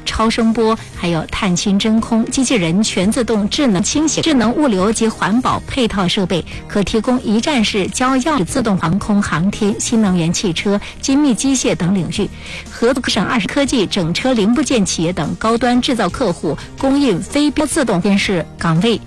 超声波，还有碳氢真空、机器人、全自动、智能清洗、智能物流及环保配套设备，可提供一站式交钥自动航空航天、新能源汽车、精密机械等领域，合作省20科技、整车零部件企业等高端制造客户供应非标自动电视岗位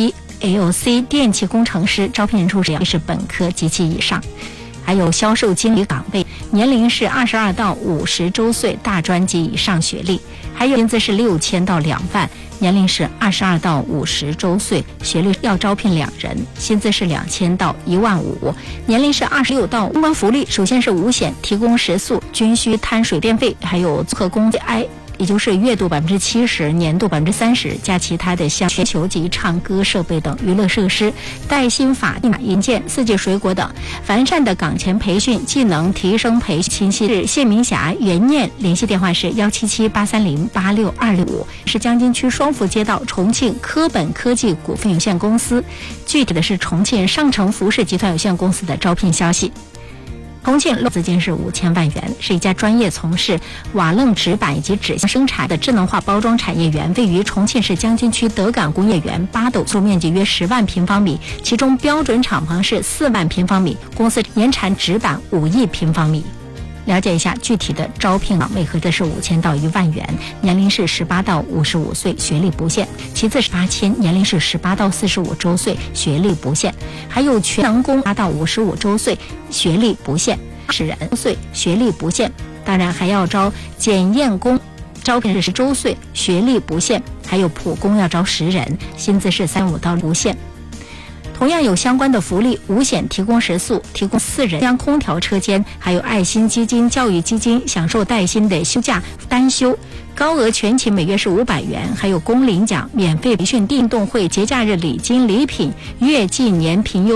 PLC 电气工程师，招聘人数是本科及其以上。还有销售经理岗位，年龄是22到50周岁，大专及以上学历。还有薪资是6000到2万，年龄是22到50周岁，学历要招聘2人，薪资是2000到15000，年龄是26到相关福利，首先是五险，提供食宿、均需、碳水电费，还有综合工资也就是月度70%，年度30%，加其他的像全球级唱歌设备等娱乐设施，带薪法定银件、四季水果等，完善的岗前培训、技能提升培训信息是谢明霞、袁念，联系电话是177-830-86265，是江津区双福街道重庆科本科技股份有限公司，具体的是重庆上城服饰集团有限公司的招聘消息。重庆资金是5000万元，是一家专业从事瓦楞纸板以及纸箱生产的智能化包装产业园，位于重庆市江津区德岗工业园，8斗，总面积约10万平方米，其中标准厂房是4万平方米，公司年产纸板5亿平方米。了解一下具体的招聘岗位，合资是5000到1万元，年龄是18到55岁，学历不限。其次是8000，年龄是18到45周岁，学历不限。还有全能工8到55周岁，学历不限，80人岁，学历不限。当然还要招检验工，招聘是10周岁，学历不限。还有普工要招10人，薪资是35到不限。同样有相关的福利，五险提供食宿，提供4人中央空调车间，还有爱心基金、教育基金，享受带薪的休假单休，高额全勤每月是500元，还有工龄奖、免费培训、运动会、节假日礼金、礼品、月季年评优。